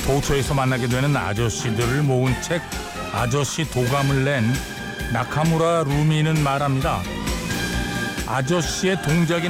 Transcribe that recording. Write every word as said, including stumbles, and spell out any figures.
도처에서 만나게 되는 아저씨들을 모은 책 아저씨 도감을 낸 나카무라 루미는 말합니다. 아저씨의 동작이